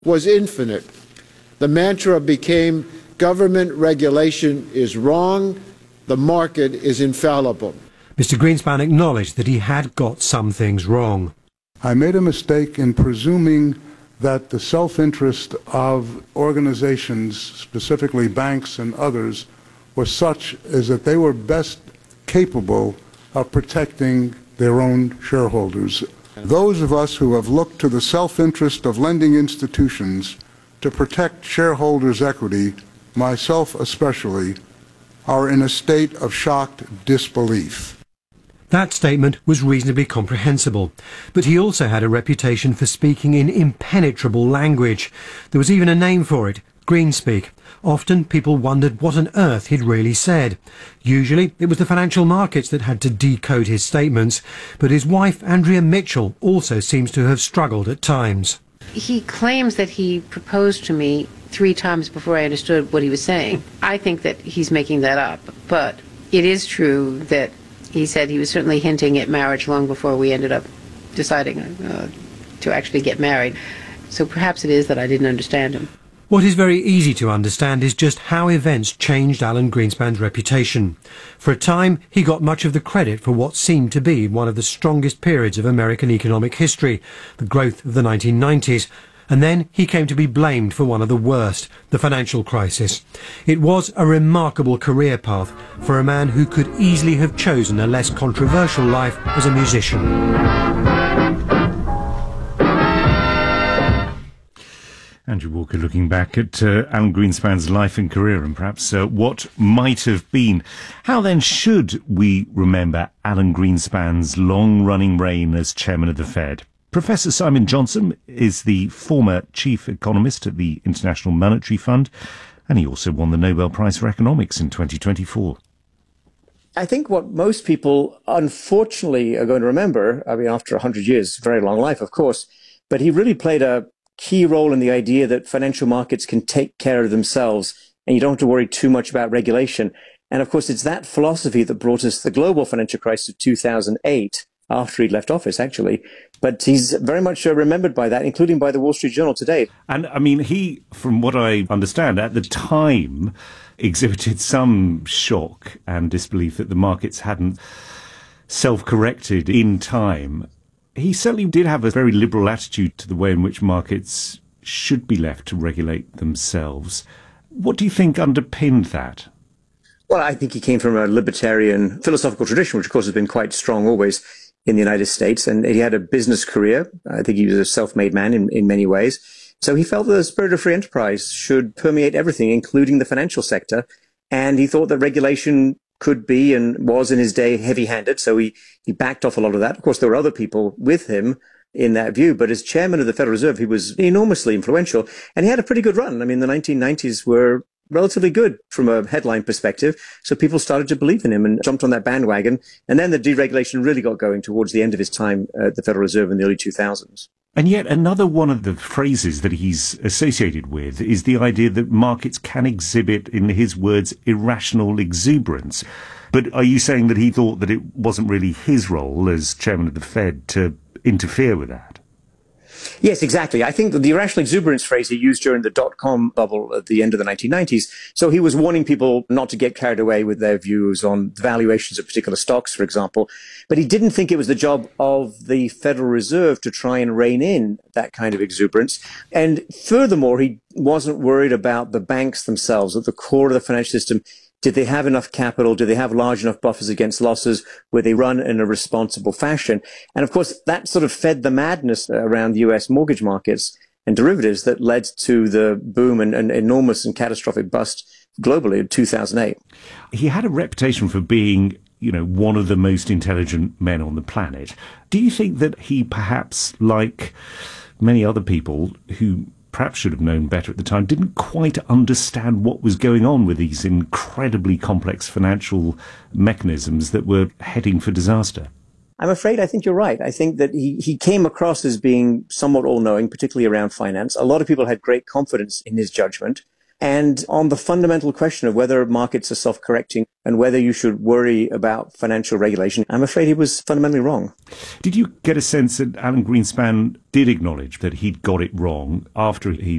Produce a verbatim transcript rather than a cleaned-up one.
was infinite. The mantra became government regulation is wrong, the market is infallible. Mister Greenspan acknowledged that he had got some things wrong. I made a mistake in presuming that the self-interest of organizations, specifically banks and others, was such as that they were best capable of protecting their own shareholders. Those of us who have looked to the self-interest of lending institutions to protect shareholders' equity, myself especially, are in a state of shocked disbelief. That statement was reasonably comprehensible, but he also had a reputation for speaking in impenetrable language. There was even a name for it, Greenspeak. Often people wondered what on earth he'd really said. Usually it was the financial markets that had to decode his statements, but his wife, Andrea Mitchell, also seems to have struggled at times. He claims that he proposed to me three times before I understood what he was saying. I think that he's making that up, but it is true that he said he was certainly hinting at marriage long before we ended up deciding uh, to actually get married. So perhaps it is that I didn't understand him. What is very easy to understand is just how events changed Alan Greenspan's reputation. For a time, he got much of the credit for what seemed to be one of the strongest periods of American economic history, the growth of the nineteen nineties. And then he came to be blamed for one of the worst, the financial crisis. It was a remarkable career path for a man who could easily have chosen a less controversial life as a musician. Andrew Walker looking back at uh, Alan Greenspan's life and career and perhaps uh, what might have been. How then should we remember Alan Greenspan's long-running reign as chairman of the Fed? Professor Simon Johnson is the former chief economist at the International Monetary Fund, and he also won the Nobel Prize for Economics in twenty twenty-four. I think what most people, unfortunately, are going to remember, I mean, after one hundred years, very long life, of course, but he really played a key role in the idea that financial markets can take care of themselves and you don't have to worry too much about regulation. And of course, it's that philosophy that brought us the global financial crisis of two thousand eight, after he'd left office, actually. But he's very much uh, remembered by that, including by the Wall Street Journal today. And I mean, he, from what I understand, at the time exhibited some shock and disbelief that the markets hadn't self-corrected in time. He certainly did have a very liberal attitude to the way in which markets should be left to regulate themselves. What do you think underpinned that? Well, I think he came from a libertarian philosophical tradition, which of course has been quite strong always in the United States. And he had a business career. I think he was a self-made man in, in many ways. So he felt that the spirit of free enterprise should permeate everything, including the financial sector. And he thought that regulation could be and was in his day heavy-handed. So he, he backed off a lot of that. Of course, there were other people with him in that view. But as chairman of the Federal Reserve, he was enormously influential. And he had a pretty good run. I mean, the nineteen nineties were relatively good from a headline perspective. So people started to believe in him and jumped on that bandwagon. And then the deregulation really got going towards the end of his time at the Federal Reserve in the early two thousands. And yet another one of the phrases that he's associated with is the idea that markets can exhibit, in his words, irrational exuberance. But are you saying that he thought that it wasn't really his role as chairman of the Fed to interfere with that? Yes, exactly. I think that the irrational exuberance phrase he used during the dot-com bubble at the end of the nineteen nineties. So he was warning people not to get carried away with their views on the valuations of particular stocks, for example. But he didn't think it was the job of the Federal Reserve to try and rein in that kind of exuberance. And furthermore, he wasn't worried about the banks themselves at the core of the financial system. Did they have enough capital? Did they have large enough buffers against losses? Were they run in a responsible fashion? And of course, that sort of fed the madness around U S mortgage markets and derivatives that led to the boom and, and enormous and catastrophic bust globally in two thousand eight. He had a reputation for being, you know, one of the most intelligent men on the planet. Do you think that he perhaps, like many other people who perhaps should have known better at the time, didn't quite understand what was going on with these incredibly complex financial mechanisms that were heading for disaster? I'm afraid I think you're right. I think that he, he came across as being somewhat all-knowing, particularly around finance. A lot of people had great confidence in his judgment. And on the fundamental question of whether markets are self-correcting and whether you should worry about financial regulation, I'm afraid he was fundamentally wrong. Did you get a sense that Alan Greenspan did acknowledge that he'd got it wrong after he